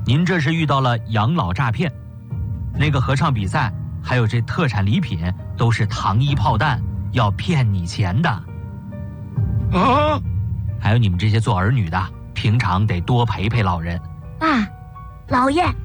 您这是遇到了养老诈骗。那个合唱比赛还有这特产礼品都是糖衣炮弹，要骗你钱的。 啊！ 还有你们这些做儿女的，平常得多陪陪老人。 爸，姥爷，